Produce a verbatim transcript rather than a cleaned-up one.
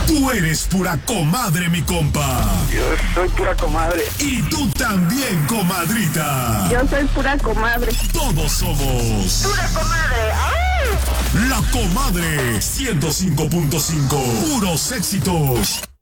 Tú eres pura comadre, mi compa. Yo soy pura comadre. Y tú también, comadrita. Yo soy pura comadre. Todos somos ¡Pura comadre! ¡Ay! La Comadre ciento cinco punto cinco. Puros éxitos.